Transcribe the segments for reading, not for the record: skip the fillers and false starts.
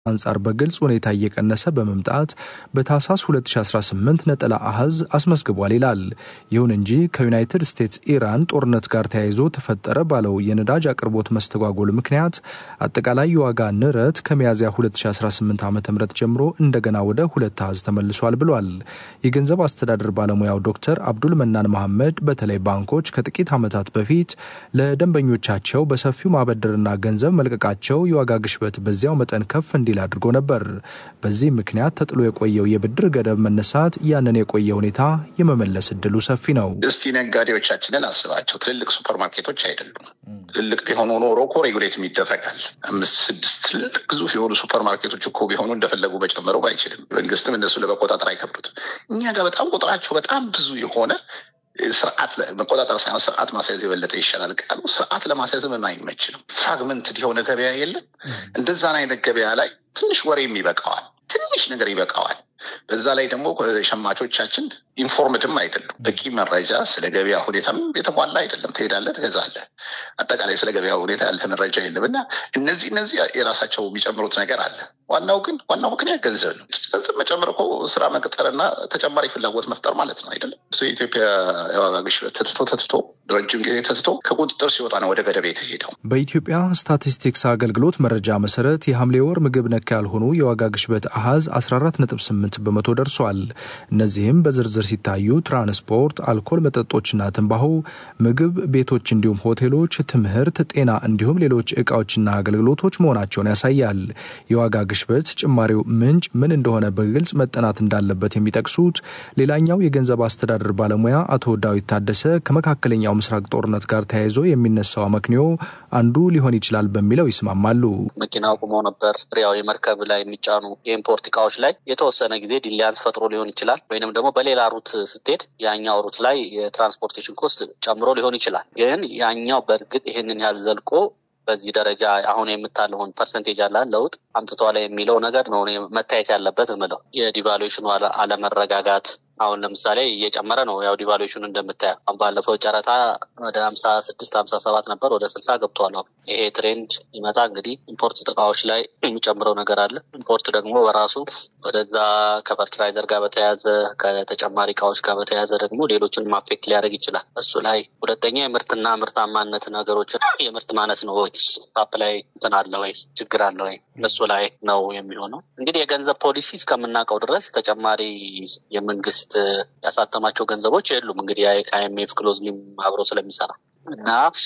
አንጻር በግልጽ ሁኔታ እየቀነሰ በመምጣት በታህሳስ 2018 ነጠላ አሃዝ አስመስግቧል ይላል። ይሁን እንጂ ከዩናይትድ ስቴትስ ኢራን ጦርነት ጋር ተያይዞ ተፈጠረ ባለው የነዳጅ አቅርቦት መስተጓጎል ምክንያት አጠቃላይ የዋጋ ንረት ከሚያዝያ 2018 ዓ.ም ጀምሮ እንደገና ወደ ሁለት አሃዝ ተመልሷል ብሏል። የገንዘብ አስተዳደር ባለሙያው ዶክተር አብዱል መናን መሐመድ በተለይ ባንኮች ከጥቂት ዓመታት በፊት ለደንበኞቻቸው በሰፊው ማበደርና ገንዘብ መልቀቃቸው የዋጋ ግሽበት በዚያው መጠን ከፍ እንዲል አድርጎ ነበር። በዚህ ምክንያት ተጥሎ የቆየው የብድር ገደብ መነሳት ያንን የቆየ ሁኔታ የመመለስ እድሉ ሰፊ ነው። እስቲ ነጋዴዎቻችንን አስባቸው። ትልልቅ ሱፐርማርኬቶች አይደሉም። ትልልቅ ቢሆኑ ኖሮ እኮ ሬጉሌት ይደረጋል። 5-6 ትልልቅ ግዙፍ የሆኑ ሱፐርማርኬቶች እኮ ቢሆኑ እንደፈለጉ መጨመረው አይችልም። መንግስትም እነሱ ለመቆጣጠር አይከብዱትም። እኛ ጋር በጣም ቁጥራቸው በጣም ብዙ የሆነ ስርዓት መቆጣጠር ሳይሆን ስርዓት ማስያዝ የበለጠ ይሻላል። ቃሉ ስርዓት ለማስያዝ የማይመች ነው። ፍራግመንትድ የሆነ ገበያ የለም። እንደዛን አይነት ገበያ ላይ ትንሽ ወሬም ይበቃዋል፣ ትንሽ ነገር ይበቃዋል። በዛ ላይ ደግሞ ሸማቾቻችን ኢንፎርምድም አይደሉም። በቂ መረጃ ስለ ገበያ ሁኔታም የተሟላ አይደለም። ትሄዳለህ፣ ትገዛለህ፣ አጠቃላይ ስለ ገበያ ሁኔታ ያለ መረጃ የለም እና እነዚህ የራሳቸው የሚጨምሩት ነገር አለ። ዋናው ምክንያት ገንዘብ ነው። ገንዘብ መጨመር እኮ ስራ መቅጠርና ተጨማሪ ፍላጎት መፍጠር ማለት ነው አይደለም። የኢትዮጵያ የዋጋ ግሽበት ተትቶ ረጅም ጊዜ ተትቶ ከቁጥጥር ሲወጣ ነው ወደ ገደብ የተሄደው። በኢትዮጵያ ስታቲስቲክስ አገልግሎት መረጃ መሰረት የሐምሌ ወር ምግብ ነክ ያልሆኑ የዋጋ ግሽበት አሃዝ 14.8 በመቶ ደርሷል። እነዚህም በዝርዝር ሲታዩ ትራንስፖርት፣ አልኮል መጠጦችና ትንባሆ፣ ምግብ ቤቶች እንዲሁም ሆቴሎች፣ ትምህርት፣ ጤና እንዲሁም ሌሎች ዕቃዎችና አገልግሎቶች መሆናቸውን ያሳያል። የዋጋ ግሽበት ጭማሪው ምንጭ ምን እንደሆነ በግልጽ መጠናት እንዳለበት የሚጠቅሱት ሌላኛው የገንዘብ አስተዳደር ባለሙያ አቶ ዳዊት ታደሰ ከመካከለኛው ምስራቅ ጦርነት ጋር ተያይዞ የሚነሳው አመክንዮ አንዱ ሊሆን ይችላል በሚለው ይስማማሉ። መኪና ቆሞ ነበር። ያው የመርከብ ላይ የሚጫኑ የኢምፖርት ዕቃዎች ላይ የተወሰነ ጊዜ ዲሊያንስ ፈጥሮ ሊሆን ይችላል። ወይንም ደግሞ በሌላ ሩት ስትሄድ ያኛው ሩት ላይ የትራንስፖርቴሽን ኮስት ጨምሮ ሊሆን ይችላል። ግን ያኛው በእርግጥ ይህንን ያልዘልቆ በዚህ ደረጃ አሁን የምታለውን ፐርሰንቴጅ አለ ለውጥ አምጥቷል የሚለው ነገር ነው መታየት ያለበት እምለው። የዲቫሉዌሽኑ አለመረጋጋት አሁን ለምሳሌ እየጨመረ ነው። ያው ዲቫሉዌሽኑ እንደምታየው ባለፈው ጨረታ ወደ 56-57 ነበር፣ ወደ 60 ገብቷል። ይሄ ትሬንድ ይመጣ እንግዲህ ኢምፖርት ዕቃዎች ላይ የሚጨምረው ነገር አለ። ኢምፖርት ደግሞ በራሱ ወደዛ ከፈርትላይዘር ጋር በተያያዘ ከተጨማሪ ዕቃዎች ጋር በተያያዘ ደግሞ ሌሎችን አፌክት ሊያደርግ ይችላል። እሱ ላይ ሁለተኛ የምርትና ምርታማነት ነገሮችን የምርት ማነስ ነው ወይ ሳፕላይ እንትን አለ ወይ ችግር አለ ወይ እሱ ላይ ነው የሚሆነው። እንግዲህ የገንዘብ ፖሊሲ እስከምናውቀው ድረስ ተጨማሪ የመንግስት ያሳተማቸው ገንዘቦች የሉም። እንግዲህ የአይኤምኤፍ ክሎዝሊ አብሮ ስለሚሰራ እና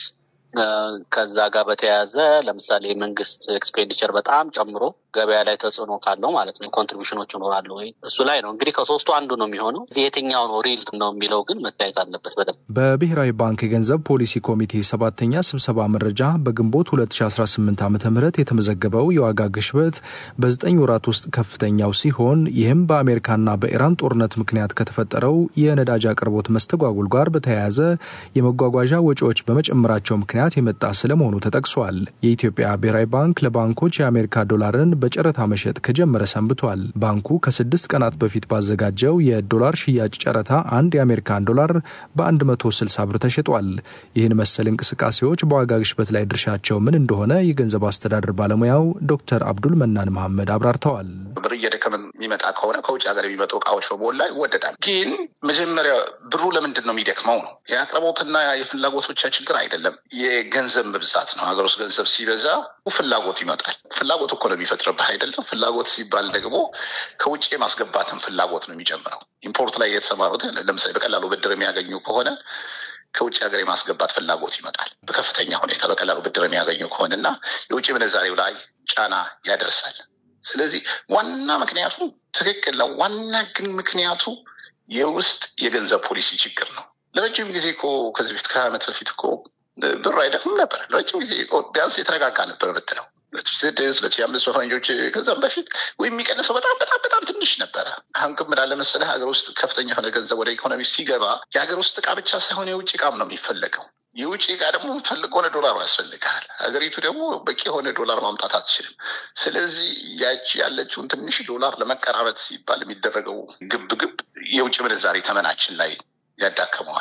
ከዛ ጋር በተያያዘ ለምሳሌ መንግስት ኤክስፔንዲቸር በጣም ጨምሮ ገበያ ላይ ተጽዕኖ ካለው ማለት ነው ኮንትሪቢዩሽኖች ይኖራሉ ወይ እሱ ላይ ነው እንግዲህ ከሶስቱ አንዱ ነው የሚሆነው። የትኛው ነው ሪል ነው የሚለው ግን መታየት አለበት በደንብ። በብሔራዊ ባንክ የገንዘብ ፖሊሲ ኮሚቴ 7ኛ ስብሰባ መረጃ በግንቦት 2018 ዓ.ም የተመዘገበው የዋጋ ግሽበት በ9 ወራት ውስጥ ከፍተኛው ሲሆን ይህም በአሜሪካና በኢራን ጦርነት ምክንያት ከተፈጠረው የነዳጅ አቅርቦት መስተጓጉል ጋር በተያያዘ የመጓጓዣ ወጪዎች በመጨመራቸው ምክንያት የመጣ ስለመሆኑ ተጠቅሷል። የኢትዮጵያ ብሔራዊ ባንክ ለባንኮች የአሜሪካ ዶላርን በጨረታ መሸጥ ከጀመረ ሰንብቷል። ባንኩ ከ6 ቀናት በፊት ባዘጋጀው የዶላር ሽያጭ ጨረታ አንድ የአሜሪካን ዶላር በ160 ብር ተሸጧል። ይህን መሰል እንቅስቃሴዎች በዋጋ ግሽበት ላይ ድርሻቸው ምን እንደሆነ የገንዘብ አስተዳደር ባለሙያው ዶክተር አብዱል መናን መሐመድ አብራርተዋል። ብር እየደከመ የሚመጣ ከሆነ ከውጭ ሀገር የሚመጡ ዕቃዎች በሞላ ይወደዳል። ግን መጀመሪያ ብሩ ለምንድን ነው የሚደክመው ነው። የአቅርቦትና የፍላጎት ብቻ ችግር አይደለም፣ የገንዘብ መብዛት ነው። ሀገር ውስጥ ገንዘብ ሲበዛ ፍላጎት ይመጣል። ፍላጎት እኮ ነው የሚፈጥርብህ አይደለም። ፍላጎት ሲባል ደግሞ ከውጭ የማስገባትን ፍላጎት ነው የሚጨምረው። ኢምፖርት ላይ የተሰማሩት ለምሳሌ በቀላሉ ብድር የሚያገኙ ከሆነ ከውጭ ሀገር የማስገባት ፍላጎት ይመጣል በከፍተኛ ሁኔታ። በቀላሉ ብድር የሚያገኙ ከሆነና የውጭ ምንዛሬው ላይ ጫና ያደርሳል። ስለዚህ ዋና ምክንያቱ ትክክል ነው። ዋና ግን ምክንያቱ የውስጥ የገንዘብ ፖሊሲ ችግር ነው። ለረጅም ጊዜ እኮ ከዚህ በፊት ከዓመት በፊት እኮ ብር አይደክምም ነበር። ለረጅም ጊዜ ቢያንስ የተረጋጋ ነበር የምትለው 2006-2005 በፈረንጆች ከዛም በፊት ወይም የሚቀንሰው በጣም ትንሽ ነበረ። አሁን ግን ምናለ መሰለህ ሀገር ውስጥ ከፍተኛ የሆነ ገንዘብ ወደ ኢኮኖሚ ሲገባ የሀገር ውስጥ ዕቃ ብቻ ሳይሆን የውጭ ዕቃም ነው የሚፈለገው። የውጭ ዕቃ ደግሞ ፈልግ ሆነ ዶላሩ ያስፈልጋል። ሀገሪቱ ደግሞ በቂ የሆነ ዶላር ማምጣት አትችልም። ስለዚህ ያቺ ያለችውን ትንሽ ዶላር ለመቀራበት ሲባል የሚደረገው ግብግብ የውጭ ምንዛሬ ተመናችን ላይ ያዳከመዋል።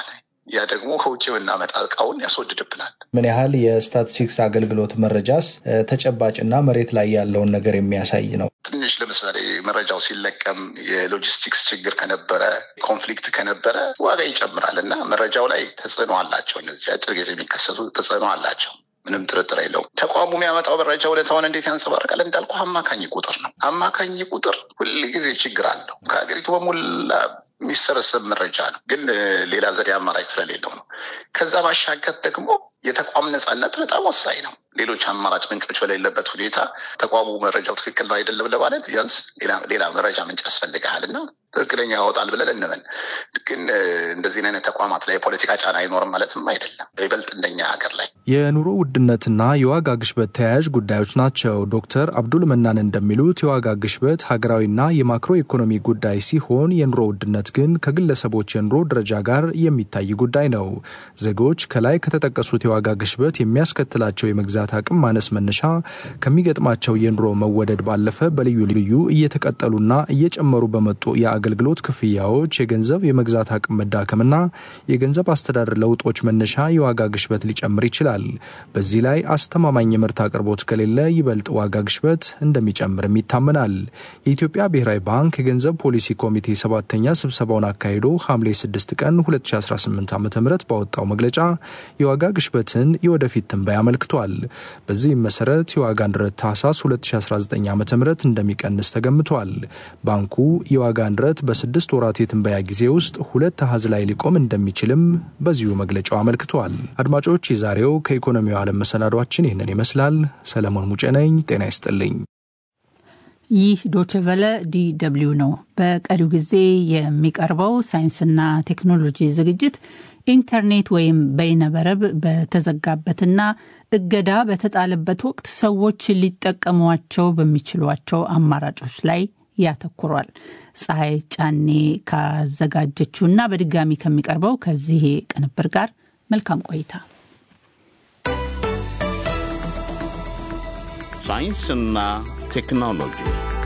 ያ ደግሞ ከውጭ የምናመጣ እቃውን ያስወድድብናል። ምን ያህል የስታቲስቲክስ አገልግሎት መረጃስ ተጨባጭና መሬት ላይ ያለውን ነገር የሚያሳይ ነው? ትንሽ ለምሳሌ መረጃው ሲለቀም የሎጂስቲክስ ችግር ከነበረ፣ ኮንፍሊክት ከነበረ ዋጋ ይጨምራል እና መረጃው ላይ ተጽዕኖ አላቸው። እነዚህ አጭር ጊዜ የሚከሰቱ ተጽዕኖ አላቸው። ምንም ጥርጥር የለውም። ተቋሙ የሚያመጣው መረጃ ወደታውን እንዴት ያንጸባርቃል እንዳልኩ አማካኝ ቁጥር ነው። አማካኝ ቁጥር ሁልጊዜ ችግር አለው። ከሀገሪቱ በሙላ የሚሰበሰብ መረጃ ነው፣ ግን ሌላ ዘዴ አማራጭ ስለሌለው ነው። ከዛ ባሻገር ደግሞ የተቋም ነጻነት በጣም ወሳኝ ነው። ሌሎች አማራጭ ምንጮች በሌለበት ሁኔታ ተቋሙ መረጃው ትክክል ነው አይደለም ለማለት ቢያንስ ሌላ መረጃ ምንጭ ያስፈልግሃል እና ትክክለኛ ያወጣል ብለን እንመን። ግን እንደዚህ አይነት ተቋማት ላይ የፖለቲካ ጫና አይኖርም ማለትም አይደለም። ይበልጥ እንደኛ ሀገር ላይ የኑሮ ውድነትና የዋጋ ግሽበት ተያያዥ ጉዳዮች ናቸው። ዶክተር አብዱል መናን እንደሚሉት የዋጋ ግሽበት ሀገራዊና የማክሮ ኢኮኖሚ ጉዳይ ሲሆን የኑሮ ውድነት ግን ከግለሰቦች የኑሮ ደረጃ ጋር የሚታይ ጉዳይ ነው። ዜጎች ከላይ ከተጠቀሱት የዋጋ ግሽበት የሚያስከትላቸው የመግዛት አቅም ማነስ መነሻ ከሚገጥማቸው የኑሮ መወደድ ባለፈ በልዩ ልዩ እየተቀጠሉና እየጨመሩ በመጡ የአገልግሎት ክፍያዎች የገንዘብ የመግዛት አቅም መዳከምና የገንዘብ አስተዳደር ለውጦች መነሻ የዋጋ ግሽበት ሊጨምር ይችላል። በዚህ ላይ አስተማማኝ የምርት አቅርቦት ከሌለ ይበልጥ ዋጋ ግሽበት እንደሚጨምርም ይታመናል። የኢትዮጵያ ብሔራዊ ባንክ የገንዘብ ፖሊሲ ኮሚቴ 7ኛ ስብሰባውን አካሂዶ ሐምሌ 6 ቀን 2018 ዓ.ም ባወጣው መግለጫ የዋጋ ግሽበትን የወደፊት ትንበያ አመልክቷል። በዚህም መሰረት የዋጋ ንረት ታህሳስ 2019 ዓ.ም እንደሚቀንስ ተገምቷል። ባንኩ የዋጋ ንረት በ6 ወራት የትንበያ ጊዜ ውስጥ 2 አሃዝ ላይ ሊቆም እንደሚችልም በዚሁ መግለጫው አመልክቷል። አድማጮች፣ የዛሬው ከኢኮኖሚው ዓለም መሰናዷችን ይህንን ይመስላል። ሰለሞን ሙጬ ነኝ። ጤና ይስጥልኝ። ይህ ዶችቨለ DW ነው። በቀሪው ጊዜ የሚቀርበው ሳይንስና ቴክኖሎጂ ዝግጅት ኢንተርኔት ወይም በይነመረብ በተዘጋበትና እገዳ በተጣለበት ወቅት ሰዎች ሊጠቀሟቸው በሚችሏቸው አማራጮች ላይ ያተኩራል። ፀሐይ ጫኔ ካዘጋጀችውና በድጋሚ ከሚቀርበው ከዚህ ቅንብር ጋር መልካም ቆይታ። ሳይንስና ቴክኖሎጂ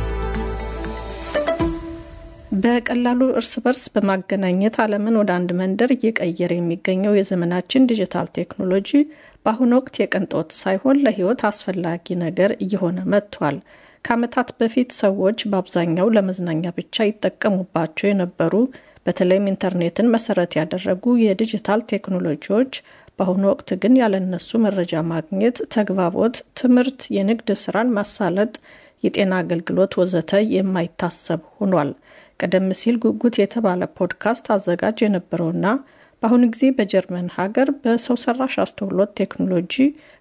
በቀላሉ እርስ በርስ በማገናኘት ዓለምን ወደ አንድ መንደር እየቀየረ የሚገኘው የዘመናችን ዲጂታል ቴክኖሎጂ በአሁኑ ወቅት የቅንጦት ሳይሆን ለሕይወት አስፈላጊ ነገር እየሆነ መጥቷል። ከዓመታት በፊት ሰዎች በአብዛኛው ለመዝናኛ ብቻ ይጠቀሙባቸው የነበሩ በተለይም ኢንተርኔትን መሰረት ያደረጉ የዲጂታል ቴክኖሎጂዎች በአሁኑ ወቅት ግን ያለነሱ መረጃ ማግኘት፣ ተግባቦት፣ ትምህርት፣ የንግድ ስራን ማሳለጥ፣ የጤና አገልግሎት ወዘተ የማይታሰብ ሆኗል። ቀደም ሲል ጉጉት የተባለ ፖድካስት አዘጋጅ የነበረውና በአሁኑ ጊዜ በጀርመን ሀገር በሰው ሰራሽ አስተውሎት ቴክኖሎጂ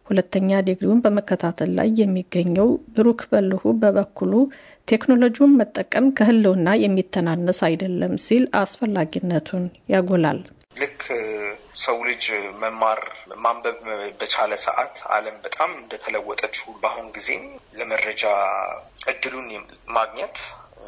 2ኛ ዲግሪውን በመከታተል ላይ የሚገኘው ብሩክ በልሁ በበኩሉ ቴክኖሎጂውን መጠቀም ከህልውና የሚተናነስ አይደለም ሲል አስፈላጊነቱን ያጎላል። ልክ ሰው ልጅ መማር ማንበብ በቻለ ሰዓት ዓለም በጣም እንደተለወጠች በአሁን ጊዜም ለመረጃ እድሉን ማግኘት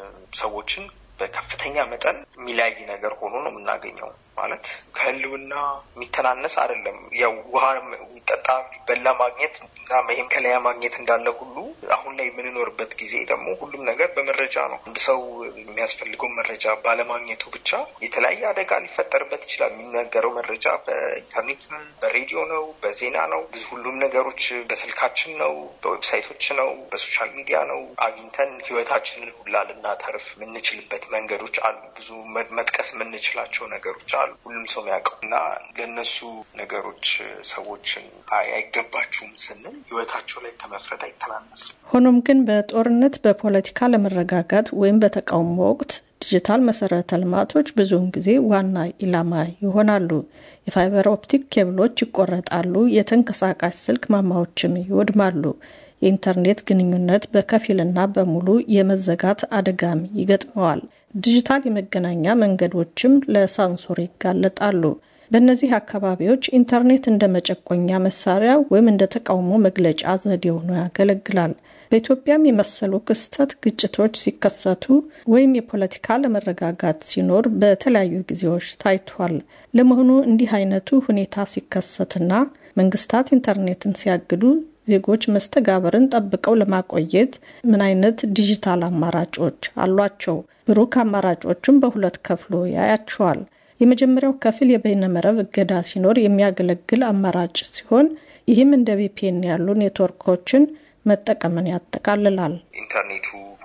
ሰዎችን በከፍተኛ መጠን የሚለያይ ነገር ሆኖ ነው የምናገኘው። ማለት ከህልውና የሚተናነስ አይደለም። ያው ውሃ የሚጠጣ የሚበላ ማግኘት እና መሄምከለያ ማግኘት እንዳለ ሁሉ አሁን ላይ የምንኖርበት ጊዜ ደግሞ ሁሉም ነገር በመረጃ ነው። አንድ ሰው የሚያስፈልገው መረጃ ባለማግኘቱ ብቻ የተለያየ አደጋ ሊፈጠርበት ይችላል። የሚነገረው መረጃ በኢንተርኔት ነው፣ በሬዲዮ ነው፣ በዜና ነው። ሁሉም ነገሮች በስልካችን ነው፣ በዌብሳይቶች ነው፣ በሶሻል ሚዲያ ነው። አግኝተን ህይወታችንን ሁላ ልናተርፍ የምንችልበት መንገዶች አሉ። ብዙ መጥቀስ የምንችላቸው ነገሮች አሉ። ሁሉም ሰው ያውቀው እና ለነሱ ነገሮች ሰዎችን አይገባችሁም ስንል ህይወታቸው ላይ ተመፍረድ አይተናነስም። ሆኖም ግን በጦርነት በፖለቲካ ለመረጋጋት ወይም በተቃውሞ ወቅት ዲጂታል መሰረተ ልማቶች ብዙውን ጊዜ ዋና ኢላማ ይሆናሉ። የፋይበር ኦፕቲክ ኬብሎች ይቆረጣሉ፣ የተንቀሳቃሽ ስልክ ማማዎችም ይወድማሉ። የኢንተርኔት ግንኙነት በከፊልና በሙሉ የመዘጋት አደጋም ይገጥመዋል። ዲጂታል የመገናኛ መንገዶችም ለሳንሱር ይጋለጣሉ። በእነዚህ አካባቢዎች ኢንተርኔት እንደ መጨቆኛ መሳሪያ ወይም እንደ ተቃውሞ መግለጫ ዘዴ ሆኖ ያገለግላል። በኢትዮጵያም የመሰሉ ክስተት ግጭቶች ሲከሰቱ ወይም የፖለቲካ ለመረጋጋት ሲኖር በተለያዩ ጊዜዎች ታይቷል። ለመሆኑ እንዲህ አይነቱ ሁኔታ ሲከሰትና መንግስታት ኢንተርኔትን ሲያግዱ ዜጎች መስተጋበርን ጠብቀው ለማቆየት ምን አይነት ዲጂታል አማራጮች አሏቸው? ብሩክ አማራጮቹን በሁለት ከፍሎ ያያቸዋል። የመጀመሪያው ከፊል የበይነመረብ እገዳ ሲኖር የሚያገለግል አማራጭ ሲሆን ይህም እንደ VPN ያሉ ኔትወርኮችን መጠቀምን ያጠቃልላል። ኢንተርኔቱ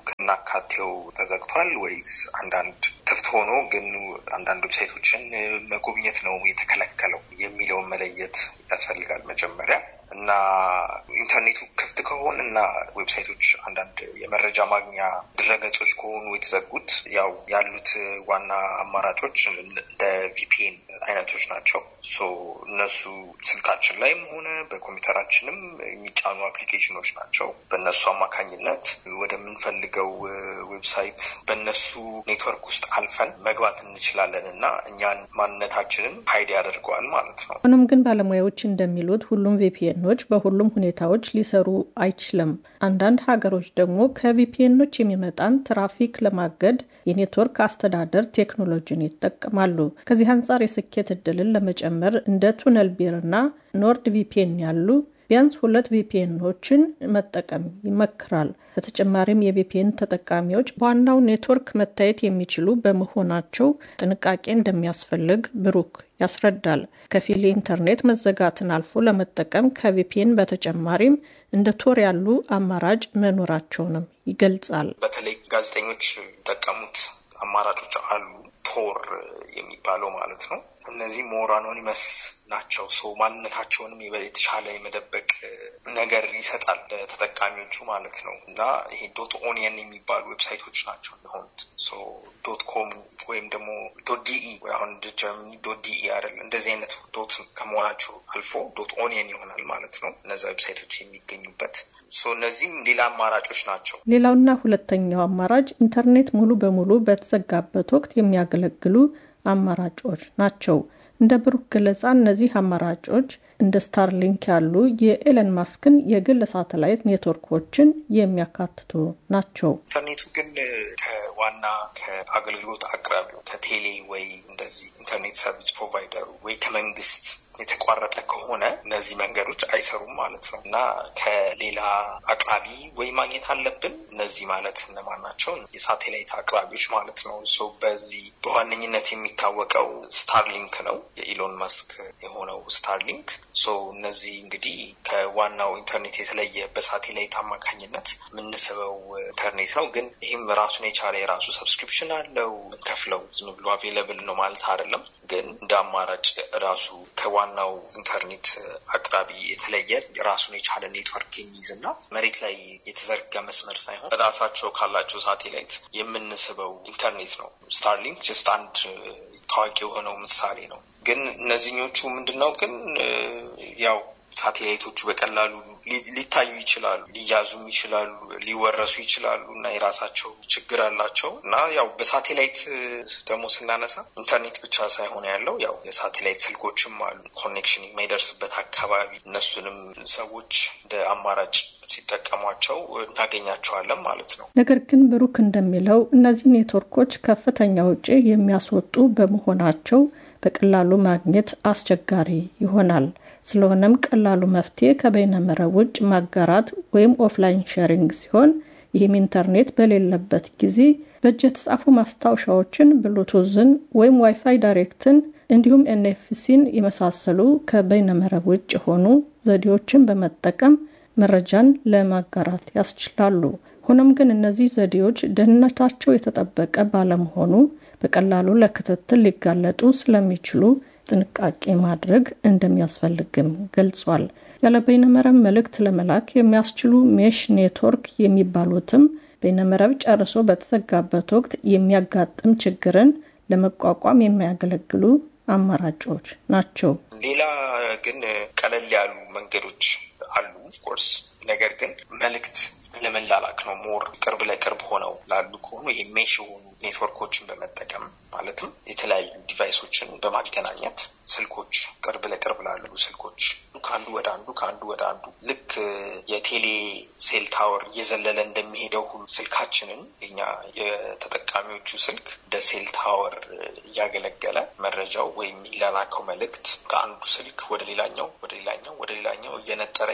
ከናካቴው ተዘግቷል ወይስ አንዳንድ ክፍት ሆኖ ግን አንዳንድ ዌብሳይቶችን መጎብኘት ነው የተከለከለው የሚለውን መለየት ያስፈልጋል መጀመሪያ እና ኢንተርኔቱ ክፍት ከሆነ እና ዌብሳይቶች አንዳንድ የመረጃ ማግኛ ድረገጾች ከሆኑ የተዘጉት ያው ያሉት ዋና አማራጮች እንደ VPN አይነቶች ናቸው። እነሱ ስልካችን ላይም ሆነ በኮምፒውተራችንም የሚጫኑ አፕሊኬሽኖች ናቸው። በእነሱ አማካኝነት ወደምንፈልገው ዌብሳይት በእነሱ ኔትወርክ ውስጥ አልፈን መግባት እንችላለን እና እኛን ማንነታችንን ሀይድ ያደርገዋል ማለት ነው። ሆኖም ግን ባለሙያዎች እንደሚሉት ሁሉም VPNዎች በሁሉም ሁኔታዎች ሊሰሩ አይችልም። አንዳንድ ሀገሮች ደግሞ ከVPNዎች የሚመጣን ትራፊክ ለማገድ የኔትወርክ አስተዳደር ቴክኖሎጂን ይጠቀማሉ። ከዚህ አንጻር የስኬት እድልን ለመጨመር እንደ ቱነልቢርና ኖርድ VPN ያሉ ቢያንስ 2 VPNዎችን መጠቀም ይመክራል። በተጨማሪም የVPN ተጠቃሚዎች በዋናው ኔትወርክ መታየት የሚችሉ በመሆናቸው ጥንቃቄ እንደሚያስፈልግ ብሩክ ያስረዳል። ከፊል ኢንተርኔት መዘጋትን አልፎ ለመጠቀም ከVPN በተጨማሪም እንደ ቶር ያሉ አማራጭ መኖራቸውንም ይገልጻል። በተለይ ጋዜጠኞች የሚጠቀሙት አማራጮች አሉ። ቶር የሚባለው ማለት ነው። እነዚህ ሞር አኖኒመስ ናቸው። ማንነታቸውንም የተሻለ የመደበቅ ነገር ይሰጣል ለተጠቃሚዎቹ ማለት ነው እና ይሄ .onion የሚባሉ ዌብሳይቶች ናቸው የሆኑት። .com ወይም ደግሞ .de አሁን ጀርመኒ .de አይደል እንደዚህ አይነት ዶት ከመሆናቸው አልፎ .onion ይሆናል ማለት ነው እነዛ ዌብሳይቶች የሚገኙበት። እነዚህም ሌላ አማራጮች ናቸው። ሌላውና ሁለተኛው አማራጭ ኢንተርኔት ሙሉ በሙሉ በተዘጋበት ወቅት የሚያገለግሉ አማራጮች ናቸው። እንደ ብሩክ ገለጻ እነዚህ አማራጮች እንደ ስታርሊንክ ያሉ የኤለን ማስክን የግል ሳተላይት ኔትወርኮችን የሚያካትቱ ናቸው። ኢንተርኔቱ ግን ከዋና ከአገልግሎት አቅራቢው ከቴሌ ወይ እንደዚህ ኢንተርኔት ሰርቪስ ፕሮቫይደሩ ወይ ከመንግስት የተቋረጠ ከሆነ እነዚህ መንገዶች አይሰሩም ማለት ነው እና ከሌላ አቅራቢ ወይ ማግኘት አለብን። እነዚህ ማለት እነማን ናቸው? የሳተላይት አቅራቢዎች ማለት ነው። በዚህ በዋነኝነት የሚታወቀው ስታርሊንክ ነው፣ የኢሎን መስክ የሆነው ስታርሊንክ። እነዚህ እንግዲህ ከዋናው ኢንተርኔት የተለየ በሳተላይት አማካኝነት የምንስበው ኢንተርኔት ነው። ግን ይህም ራሱን የቻለ የራሱ ሰብስክሪፕሽን አለው። እንከፍለው ዝም ብሎ አቬለብል ነው ማለት አይደለም። ግን እንደ አማራጭ ራሱ ከዋናው ኢንተርኔት አቅራቢ የተለየ ራሱን የቻለ ኔትወርክ የሚይዝና መሬት ላይ የተዘረጋ መስመር ሳይሆን ራሳቸው ካላቸው ሳተላይት የምንስበው ኢንተርኔት ነው። ስታርሊንክ ጀስት አንድ ታዋቂ የሆነው ምሳሌ ነው። ግን እነዚህኞቹ ምንድነው ግን ያው ሳተላይቶቹ በቀላሉ ሊታዩ ይችላሉ፣ ሊያዙም ይችላሉ፣ ሊወረሱ ይችላሉ እና የራሳቸው ችግር አላቸው እና ያው በሳተላይት ደግሞ ስናነሳ ኢንተርኔት ብቻ ሳይሆን ያለው ያው የሳተላይት ስልኮችም አሉ ኮኔክሽን የማይደርስበት አካባቢ። እነሱንም ሰዎች እንደ አማራጭ ሲጠቀሟቸው እናገኛቸዋለን ማለት ነው። ነገር ግን ብሩክ እንደሚለው እነዚህ ኔትወርኮች ከፍተኛ ወጪ የሚያስወጡ በመሆናቸው በቀላሉ ማግኘት አስቸጋሪ ይሆናል። ስለሆነም ቀላሉ መፍትሄ ከበይነመረብ ውጭ ማጋራት ወይም ኦፍላይን ሼሪንግ ሲሆን ይህም ኢንተርኔት በሌለበት ጊዜ በእጅ የተጻፉ ማስታወሻዎችን፣ ብሉቱዝን ወይም ዋይፋይ ዳይሬክትን እንዲሁም ኤንኤፍሲን የመሳሰሉ ከበይነመረብ ውጭ የሆኑ ዘዴዎችን በመጠቀም መረጃን ለማጋራት ያስችላሉ። ሆኖም ግን እነዚህ ዘዴዎች ደህንነታቸው የተጠበቀ ባለመሆኑ በቀላሉ ለክትትል ሊጋለጡ ስለሚችሉ ጥንቃቄ ማድረግ እንደሚያስፈልግም ገልጿል። ያለ በይነመረብ መልእክት ለመላክ የሚያስችሉ ሜሽ ኔትወርክ የሚባሉትም በይነመረብ ጨርሶ በተዘጋበት ወቅት የሚያጋጥም ችግርን ለመቋቋም የሚያገለግሉ አማራጮች ናቸው። ሌላ ግን ቀለል ያሉ መንገዶች አሉ ኦፍኮርስ። ነገር ግን መልእክት ለመላላክ ነው ሞር ቅርብ ለቅርብ ሆነው ላሉ ከሆኑ የሜሽ የሆኑ ኔትወርኮችን በመጠቀም ማለትም የተለያዩ ዲቫይሶችን በማገናኘት ስልኮች ቅርብ ለቅርብ ላሉ ስልኮች ከአንዱ ወደ አንዱ ልክ የቴሌ ሴል ታወር እየዘለለ እንደሚሄደው ሁሉ ስልካችንን የኛ የተጠቃሚዎቹ ስልክ እንደ ሴል ታወር እያገለገለ መረጃው ወይም የሚላላከው መልእክት ከአንዱ ስልክ ወደ ሌላኛው እየነጠረ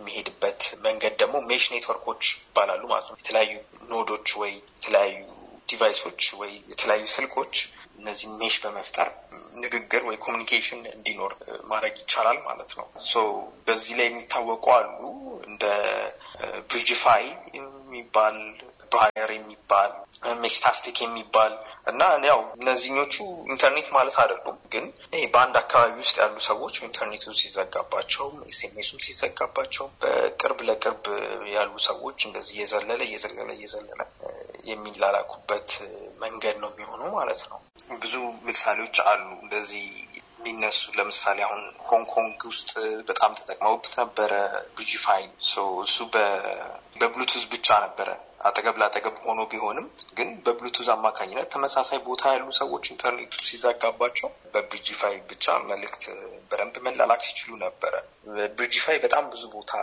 የሚሄድበት መንገድ ደግሞ ሜሽ ኔትወርኮች ይባላሉ ማለት ነው። የተለያዩ ኖዶች ወይ የተለያዩ ዲቫይሶች ወይ የተለያዩ ስልኮች እነዚህ ሜሽ በመፍጠር ንግግር ወይ ኮሙኒኬሽን እንዲኖር ማድረግ ይቻላል ማለት ነው። በዚህ ላይ የሚታወቁ አሉ እንደ ብሪጅፋይ የሚባል ባየር የሚባል ሜስታስቲክ የሚባል እና ያው እነዚህኞቹ ኢንተርኔት ማለት አይደሉም ግን ይሄ በአንድ አካባቢ ውስጥ ያሉ ሰዎች ኢንተርኔቱ ሲዘጋባቸው ኤስኤምኤሱም ሲዘጋባቸው በቅርብ ለቅርብ ያሉ ሰዎች እንደዚህ የዘለለ የሚላላኩበት መንገድ ነው የሚሆነው ማለት ነው። ብዙ ምሳሌዎች አሉ እንደዚህ የሚነሱ ለምሳሌ አሁን ሆንግ ኮንግ ውስጥ በጣም ተጠቅመውበት ነበረ ብሪጅፋይ እሱ በብሉቱዝ ብቻ ነበረ አጠገብ ላጠገብ ሆኖ ቢሆንም ግን በብሉቱዝ አማካኝነት ተመሳሳይ ቦታ ያሉ ሰዎች ኢንተርኔቱ ሲዘጋባቸው በብሪጅፋይ ብቻ መልእክት በደንብ መላላክ ሲችሉ ነበረ። ብሪጅፋይ በጣም ብዙ ቦታ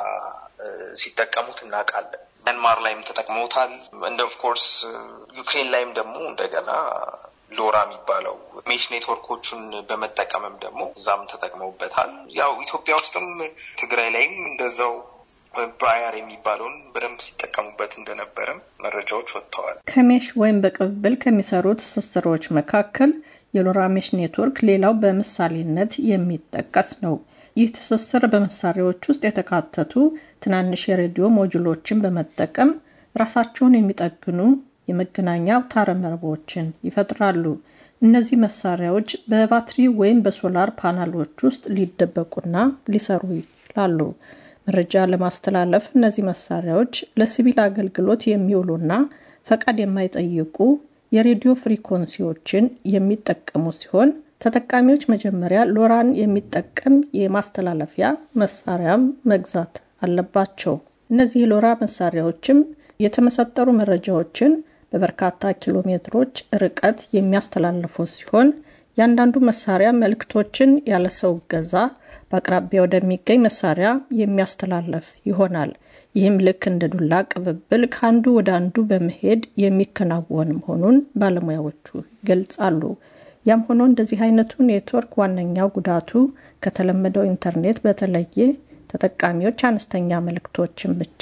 ሲጠቀሙት እናውቃለን። ሚያንማር ላይም ተጠቅመውታል and of course ዩክሬን ላይም ደግሞ እንደገና ሎራ የሚባለው ሜሽ ኔትወርኮቹን በመጠቀምም ደግሞ ዛም ተጠቅመውበታል። ያው ኢትዮጵያ ውስጥም ትግራይ ላይም እንደዛው ባየር የሚባለውን በደንብ ሲጠቀሙበት እንደነበረ መረጃዎች ወጥተዋል። ከሜሽ ወይም በቅብብል ከሚሰሩት ትስስሮች መካከል የሎራ ሜሽ ኔትወርክ ሌላው በምሳሌነት የሚጠቀስ ነው። ይህ ትስስር በመሳሪያዎች ውስጥ የተካተቱ ትናንሽ የሬዲዮ ሞጁሎችን በመጠቀም ራሳቸውን የሚጠግኑ የመገናኛ አውታረ መረቦችን ይፈጥራሉ። እነዚህ መሳሪያዎች በባትሪ ወይም በሶላር ፓናሎች ውስጥ ሊደበቁና ሊሰሩ ይችላሉ። መረጃ ለማስተላለፍ እነዚህ መሳሪያዎች ለሲቪል አገልግሎት የሚውሉና ፈቃድ የማይጠይቁ የሬዲዮ ፍሪኮንሲዎችን የሚጠቀሙ ሲሆን ተጠቃሚዎች መጀመሪያ ሎራን የሚጠቀም የማስተላለፊያ መሳሪያም መግዛት አለባቸው። እነዚህ ሎራ መሳሪያዎችም የተመሰጠሩ መረጃዎችን በበርካታ ኪሎሜትሮች ርቀት የሚያስተላልፉ ሲሆን ያንዳንዱ መሳሪያ መልእክቶችን ያለ ሰው ገዛ በአቅራቢያው ወደሚገኝ መሳሪያ የሚያስተላልፍ ይሆናል። ይህም ልክ እንደ ዱላ ቅብብል ከአንዱ ወደ አንዱ በመሄድ የሚከናወን መሆኑን ባለሙያዎቹ ይገልጻሉ። ያም ሆኖ እንደዚህ አይነቱ ኔትወርክ ዋነኛው ጉዳቱ ከተለመደው ኢንተርኔት በተለየ ተጠቃሚዎች አነስተኛ መልእክቶችን ብቻ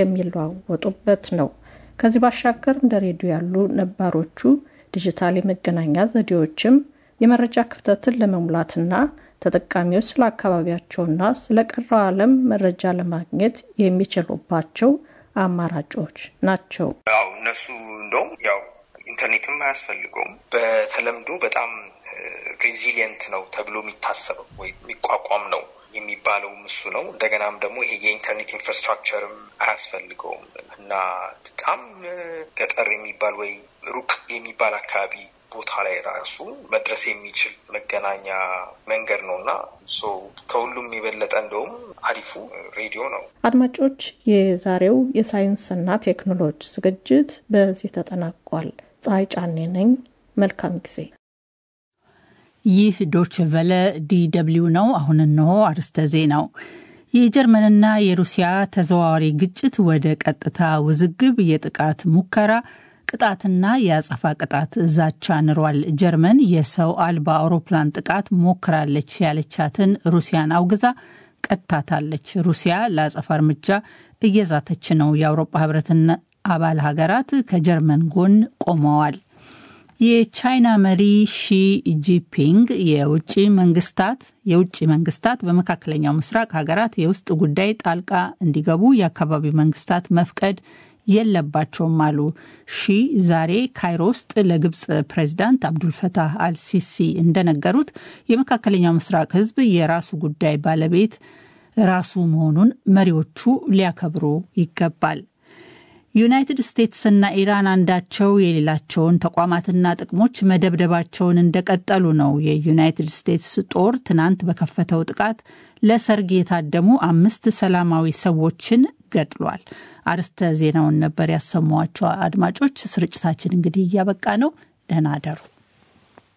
የሚለዋወጡበት ነው። ከዚህ ባሻገር እንደ ሬዲዮ ያሉ ነባሮቹ ዲጂታል የመገናኛ ዘዴዎችም የመረጃ ክፍተትን ለመሙላትና ተጠቃሚዎች ስለ አካባቢያቸውና ስለ ቀረው ዓለም መረጃ ለማግኘት የሚችሉባቸው አማራጮች ናቸው። ያው እነሱ እንደውም ያው ኢንተርኔትም አያስፈልገውም በተለምዶ በጣም ሬዚሊየንት ነው ተብሎ የሚታሰበው ወይ የሚቋቋም ነው የሚባለው እሱ ነው። እንደገናም ደግሞ ይሄ የኢንተርኔት ኢንፍራስትራክቸርም አያስፈልገውም እና በጣም ገጠር የሚባል ወይ ሩቅ የሚባል አካባቢ ቦታ ላይ ራሱ መድረስ የሚችል መገናኛ መንገድ ነውና ከሁሉም የበለጠ እንደውም አሪፉ ሬዲዮ ነው። አድማጮች፣ የዛሬው የሳይንስና ቴክኖሎጂ ዝግጅት በዚህ ተጠናቋል። ፀሐይ ጫኔ ነኝ። መልካም ጊዜ። ይህ ዶች ቨለ ዲደብሊው ነው። አሁን ነው አርስተ ዜናው። የጀርመንና የሩሲያ ተዘዋዋሪ ግጭት ወደ ቀጥታ ውዝግብ፣ የጥቃት ሙከራ፣ ቅጣትና የአጸፋ ቅጣት ዛቻ ንሯል። ጀርመን የሰው አልባ አውሮፕላን ጥቃት ሞክራለች ያለቻትን ሩሲያን አውግዛ ቀጥታታለች። ሩሲያ ለአጸፋ እርምጃ እየዛተች ነው። የአውሮፓ ህብረትና አባል ሀገራት ከጀርመን ጎን ቆመዋል። የቻይና መሪ ሺ ጂንፒንግ የውጭ መንግስታት በመካከለኛው ምስራቅ ሀገራት የውስጥ ጉዳይ ጣልቃ እንዲገቡ የአካባቢው መንግስታት መፍቀድ የለባቸውም አሉ። ሺ ዛሬ ካይሮ ውስጥ ለግብጽ ፕሬዝዳንት አብዱልፈታህ አልሲሲ እንደነገሩት የመካከለኛው ምስራቅ ህዝብ የራሱ ጉዳይ ባለቤት ራሱ መሆኑን መሪዎቹ ሊያከብሩ ይገባል። ዩናይትድ ስቴትስና ኢራን አንዳቸው የሌላቸውን ተቋማትና ጥቅሞች መደብደባቸውን እንደቀጠሉ ነው። የዩናይትድ ስቴትስ ጦር ትናንት በከፈተው ጥቃት ለሰርግ የታደሙ 5 ሰላማዊ ሰዎችን ገድሏል። አርስተ ዜናውን ነበር ያሰማዋቸው። አድማጮች፣ ስርጭታችን እንግዲህ እያበቃ ነው። ደህና አደሩ።